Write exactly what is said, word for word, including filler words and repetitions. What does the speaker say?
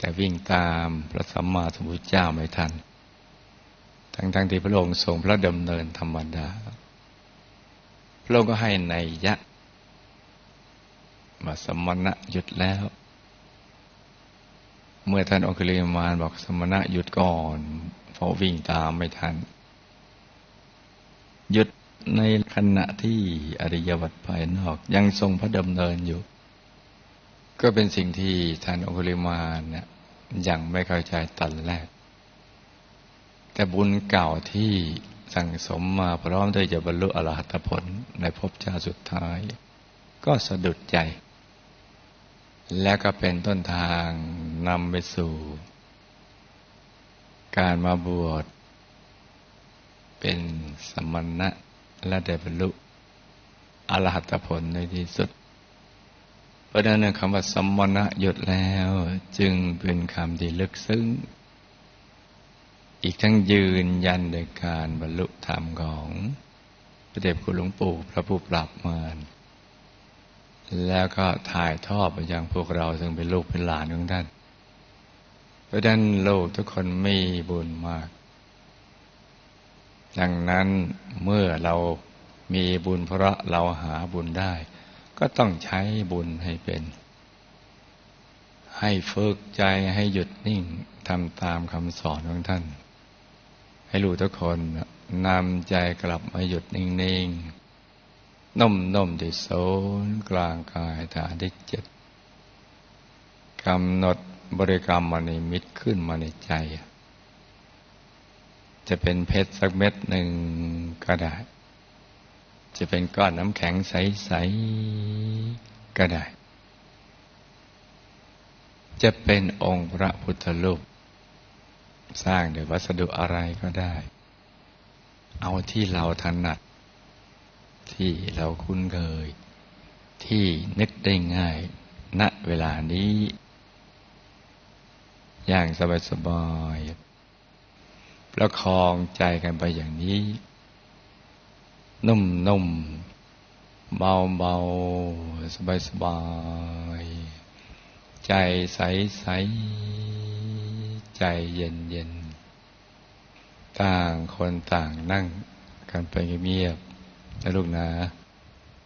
แต่วิ่งตามพระสัมมาสัมพุทธเจ้าไม่ทันทั้งๆที่พระองค์ทรงพระดำเนินธรรมดาพระองค์ก็ให้นัยยะว่าสมณะหยุดแล้วเมื่อท่านองคุลิมานบอกสมณะหยุดก่อนเพราะวิ่งตามไม่ทันหยุดในขณะที่อริยวัตรภายนอกยังทรงพระดำเนินอยู่ก็เป็นสิ่งที่ท่านองคุลิมานเนี่ยยังไม่เข้าใจตอนแรกแต่บุญเก่าที่สั่งสมมาพร้อมที่จะบรรลุอรหัตผลในภพชาติสุดท้ายก็สะดุดใจและก็เป็นต้นทางนำไปสู่การมาบวชเป็นสมณะและได้บรรลุอรหัตผลในที่สุดเพราะฉะนั้นคำว่าสมณะหยุดแล้วจึงเป็นคำที่ลึกซึ้งอีกทั้งยืนยันโดยการบรรลุธรรมของพระเดชคุณหลวงปู่พระผู้ปราบมารแล้วก็ถ่ายทอดไปยังพวกเราซึ่งเป็นลูกเป็นหลานของท่านเพราะฉะนั้นลูกทุกคนมีบุญมากดังนั้นเมื่อเรามีบุญเพราะเราหาบุญได้ก็ต้องใช้บุญให้เป็นให้ฝึกใจให้หยุดนิ่งทำตามคำสอนของท่านให้รู้ทุกคนนำใจกลับมาหยุดนิ่งๆนุ่มๆที่ศูนย์กลางกายฐานที่เจ็ดกำหนดบริกรรมมนิมิตขึ้นมาในใจจะเป็นเพชรสักเม็ดหนึ่งก็ได้จะเป็นก้อนน้ำแข็งใสๆก็ได้จะเป็นองค์พระพุทธรูปสร้างด้วยวัสดุอะไรก็ได้เอาที่เราถนัดที่เราคุ้นเคยที่นึกได้ง่ายณเวลานี้อย่างสบายๆประคองใจกันไปอย่างนี้นุ่มๆเบาๆสบายๆใจใสๆใจเย็นๆต่างคนต่างนั่งกันไปเงียบๆนะลูกนะ